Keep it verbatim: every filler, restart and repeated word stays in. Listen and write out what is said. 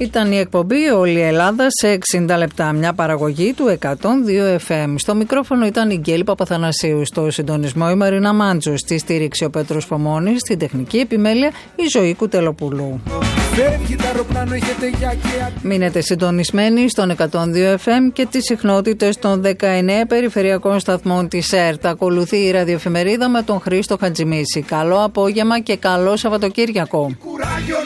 Ήταν η εκπομπή Όλη η Ελλάδα σε εξήντα λεπτά, μια παραγωγή του εκατόν δύο εφ εμ. Στο μικρόφωνο ήταν η Γκέλη Παπαθανασίου, στο συντονισμό η Μαρίνα Μάντζου, στη στήριξη ο Πέτρος Πομώνης, στην τεχνική επιμέλεια η Ζωή Κουτελοπουλού. Μείνετε συντονισμένοι στον εκατόν δύο εφ εμ και τις συχνότητες των δεκαεννέα περιφερειακών σταθμών της ΕΡΤ. Ακολουθεί η ραδιοεφημερίδα με τον Χρήστο Χατζημίση. Καλό απόγευμα και καλό Σαββατοκύριακο.